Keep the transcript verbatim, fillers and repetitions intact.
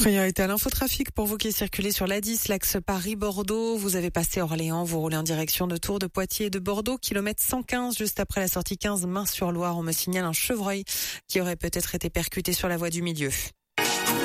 Priorité à l'infotrafic pour vous qui circulez sur l'A dix, l'axe Paris-Bordeaux. Vous avez passé Orléans, vous roulez en direction de Tours, de Poitiers et de Bordeaux. Kilomètre cent quinze, juste après la sortie quinze, Main-sur-Loire. On me signale un chevreuil qui aurait peut-être été percuté sur la voie du milieu.